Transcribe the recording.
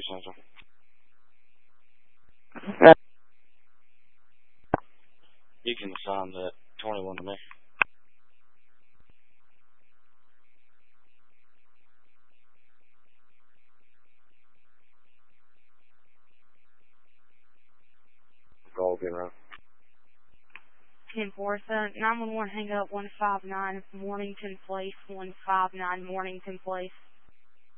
Center. You can assign that 21 to me. Call again, right? 10-4, 911, hang up 159 Mornington Place, 159 Mornington Place.